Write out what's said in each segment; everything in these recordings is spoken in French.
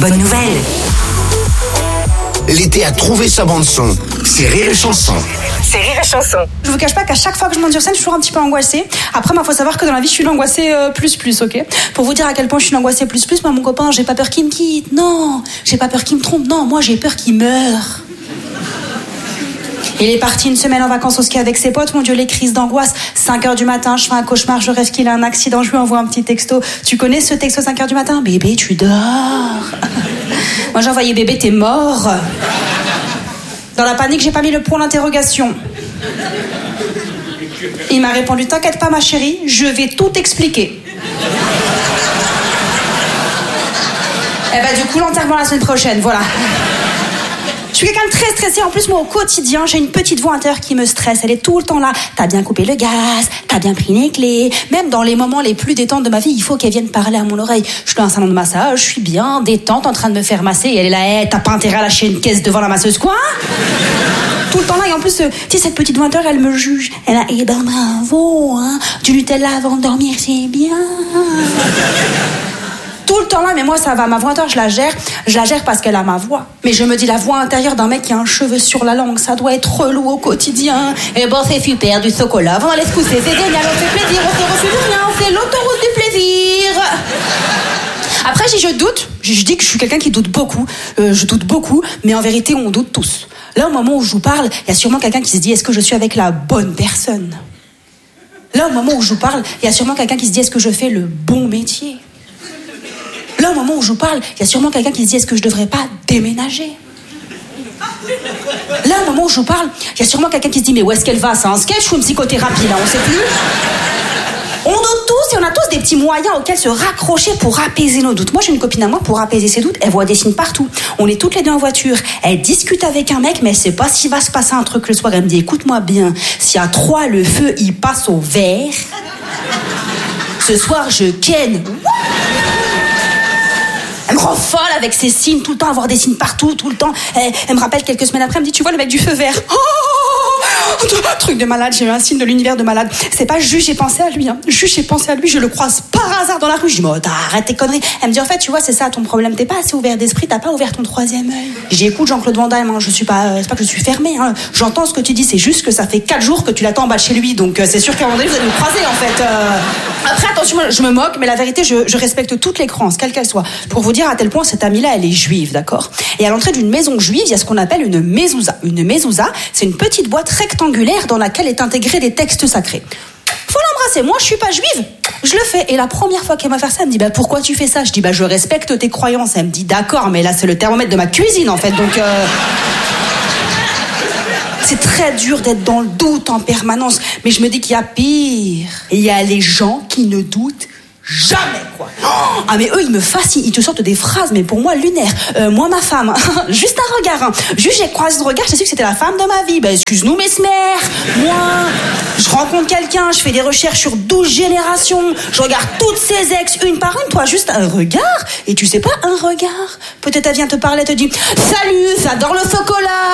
Bonne nouvelle. L'été a trouvé sa bande-son. C'est Rire et Chanson. C'est Rire et Chanson. Je vous cache pas qu'à chaque fois que je monte sur scène, je suis toujours un petit peu angoissée. Après, faut savoir que dans la vie, je suis l'angoissée plus, ok. Pour vous dire à quel point je suis l'angoissée plus, moi, mon copain, j'ai pas peur qu'il me quitte. Non, j'ai pas peur qu'il me trompe. Non, moi, j'ai peur qu'il meure. Il est parti une semaine en vacances au ski avec ses potes. Mon Dieu, les crises d'angoisse. 5h du matin, je fais un cauchemar, je rêve qu'il a un accident. Je lui envoie un petit texto. Tu connais ce texto 5h du matin? Bébé, tu dors. Moi, j'ai envoyé bébé, t'es mort. Dans la panique, j'ai pas mis le point d'interrogation. Il m'a répondu, t'inquiète pas ma chérie, je vais tout expliquer. Du coup, l'enterrement la semaine prochaine, voilà. Je suis quelqu'un de très stressé. En plus, moi, au quotidien, j'ai une petite voix intérieure qui me stresse. Elle est tout le temps là. T'as bien coupé le gaz, t'as bien pris les clés. Même dans les moments les plus détentes de ma vie, il faut qu'elle vienne parler à mon oreille. Je suis dans un salon de massage, je suis bien détente, en train de me faire masser. Et elle est là, hey, t'as pas intérêt à lâcher une caisse devant la masseuse, quoi? Tout le temps là. Et en plus, tu sais, cette petite voix intérieure, elle me juge. Elle a, bravo, hein. Du Nutella avant de dormir, c'est bien. Tout le temps là, mais moi ça va, ma voix intérieure je la gère parce qu'elle a ma voix. Mais je me dis, la voix intérieure d'un mec qui a un cheveu sur la langue, ça doit être relou au quotidien. Et bon, c'est super, du chocolat, on laisse pousser, c'est génial, on fait plaisir, on fait reçu rien, on fait l'autoroute du plaisir. Après, je doute, je dis que je suis quelqu'un qui doute beaucoup, je doute beaucoup, mais en vérité, on doute tous. Là, au moment où je vous parle, il y a sûrement quelqu'un qui se dit, est-ce que je suis avec la bonne personne? Là, au moment où je vous parle, il y a sûrement quelqu'un qui se dit, est-ce que je fais le bon métier? Là, au moment où je vous parle, il y a sûrement quelqu'un qui se dit, est-ce que je devrais pas déménager? Là, au moment où je vous parle, il y a sûrement quelqu'un qui se dit, mais où est-ce qu'elle va? C'est un sketch ou une psychothérapie, là? On sait plus. On doute tous et on a tous des petits moyens auxquels se raccrocher pour apaiser nos doutes. Moi, j'ai une copine à moi, pour apaiser ses doutes, elle voit des signes partout. On est toutes les deux en voiture. Elle discute avec un mec, mais elle sait pas s'il va se passer un truc le soir. Elle me dit, écoute-moi bien, si à 3, le feu, il passe au vert, ce soir, je ken. Elle me rend folle avec ses signes, tout le temps, avoir des signes partout, tout le temps. Elle me rappelle quelques semaines après, elle me dit, tu vois le mec du feu vert? Oh, truc de malade, j'ai eu un signe de l'univers de malade. C'est pas juste j'ai pensé à lui, hein. Juste j'ai pensé à lui, je le croise par hasard dans la rue. Je dis, arrête tes conneries. Elle me dit, en fait, tu vois, c'est ça ton problème, t'es pas assez ouvert d'esprit, t'as pas ouvert ton troisième œil. Je dis, écoute, Jean-Claude Van Damme, hein, c'est pas que je suis fermée, hein. J'entends ce que tu dis, c'est juste que ça fait 4 jours que tu l'attends en bas de chez lui, donc c'est sûr qu'à un moment donné, vous allez me croiser, en fait. Après, attention, je me moque, mais la vérité, je respecte toutes les croyances, quelles qu'elles soient. Pour vous dire à tel point, cette amie-là, elle est juive, d'accord? Et à l'entrée d'une maison juive, il y a ce qu'on appelle une mezouza. Une mezouza, c'est une petite boîte rectangulaire dans laquelle est intégré des textes sacrés. Faut l'embrasser. Moi, je suis pas juive. Je le fais. Et la première fois qu'elle m'a fait ça, elle me dit, pourquoi tu fais ça? Je dis, je respecte tes croyances. Elle me dit, d'accord, mais là, c'est le thermomètre de ma cuisine, en fait. Donc, c'est très dur d'être dans le doute en permanence. Mais je me dis qu'il y a pire. Il y a les gens qui ne doutent jamais, quoi. Ah, mais eux, ils me fascinent. Ils te sortent des phrases, mais pour moi, lunaires. Moi, ma femme, juste un regard, hein. Juste, j'ai croisé ce regard, j'ai su que c'était la femme de ma vie. Excuse-nous, mes smères. Moi, je rencontre quelqu'un, je fais des recherches sur 12 générations, je regarde toutes ses ex, une par une. Toi, juste un regard. Et tu sais pas, un regard. Peut-être elle vient te parler, elle te dit, salut, j'adore le chocolat.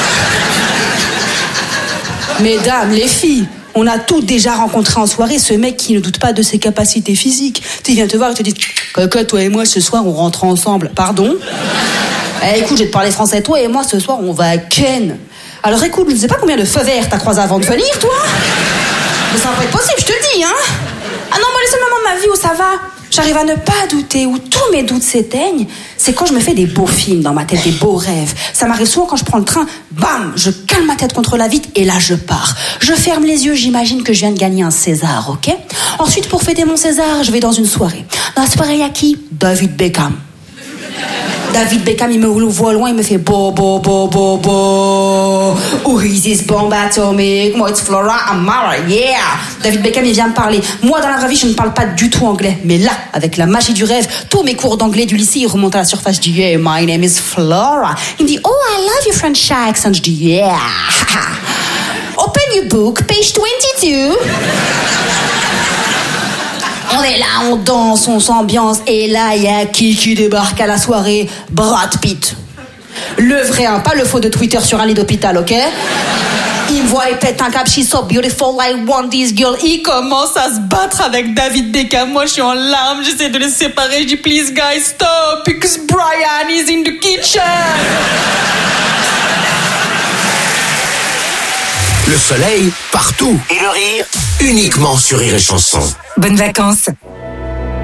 Mesdames, les filles, on a toutes déjà rencontré en soirée ce mec qui ne doute pas de ses capacités physiques. Il vient te voir et te dit, Coco, toi et moi ce soir on rentre ensemble. Pardon? Écoute, je vais te parler français. Toi et moi ce soir on va à Ken. Alors écoute, je ne sais pas combien de feux verts t'as croisé avant de venir, toi? Mais ça va pas être possible, je te le dis, hein. Ah non, moi les seuls moments de ma vie où ça va, j'arrive à ne pas douter, où tous mes doutes s'éteignent, c'est quand je me fais des beaux films dans ma tête, des beaux rêves. Ça m'arrive souvent quand je prends le train, bam, je calme ma tête contre la vitre et là je pars. Je ferme les yeux, j'imagine que je viens de gagner un César, ok? Ensuite, pour fêter mon César, je vais dans une soirée. Dans la soirée, il y a qui? David Beckham. David Beckham, il me voit loin, il me fait bo bo bo bo bo. Who is this bomb atomic? Moi, it's Flora Amara, yeah. David Beckham, il vient me parler. Moi, dans la vraie vie, je ne parle pas du tout anglais. Mais là, avec la magie du rêve, tous mes cours d'anglais du lycée, ils remontent à la surface. Je dis, yeah, my name is Flora. Il me dit, oh, I love your French accent. Je dis, yeah. Open your book, page 22. On est là, on danse, on s'ambiance. Et là, il y a qui débarque à la soirée? Brad Pitt. Le vrai, hein, pas le faux de Twitter sur un lit d'hôpital, ok? Il me voit, il pète un cap, she's so beautiful, I want this girl. Il commence à se battre avec David Beckham. Moi, je suis en larmes, j'essaie de les séparer. Je dis, please guys, stop, because Brian is in the kitchen. Le soleil, partout. Et le rire, uniquement sur Rire et Chanson. Bonnes vacances.